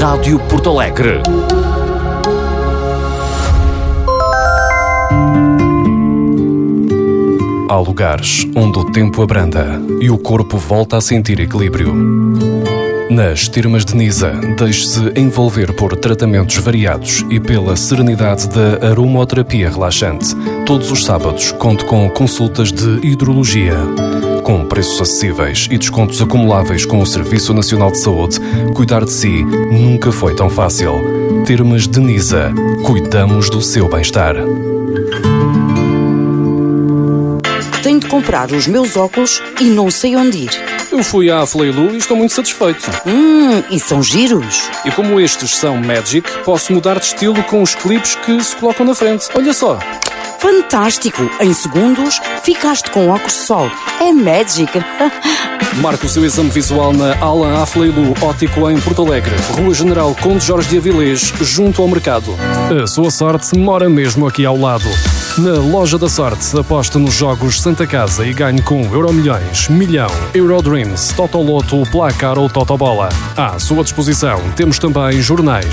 Rádio Porto Alegre. Há lugares onde o tempo abranda e o corpo volta a sentir equilíbrio. Nas Termas de Nisa, deixe-se envolver por tratamentos variados e pela serenidade da aromoterapia relaxante. Todos os sábados, conte com consultas de hidrologia. Com preços acessíveis e descontos acumuláveis com o Serviço Nacional de Saúde, cuidar de si nunca foi tão fácil. Termas de Nisa. Cuidamos do seu bem-estar. Tenho de comprar os meus óculos e não sei onde ir. Eu fui à Fleilu e estou muito satisfeito. E são giros. E como estes são Magic, posso mudar de estilo com os clipes que se colocam na frente. Olha só. Fantástico! Em segundos, ficaste com óculos de sol. É Magic! Marque o seu exame visual na Alan Afleilu Ótico em Porto Alegre, Rua General Conde Jorge de Avilés, junto ao mercado. A sua sorte mora mesmo aqui ao lado. Na Loja da Sorte, aposte nos jogos Santa Casa e ganhe com Euromilhões, Milhão, Eurodreams, Totoloto, Placar ou Totobola. À sua disposição, temos também jornais,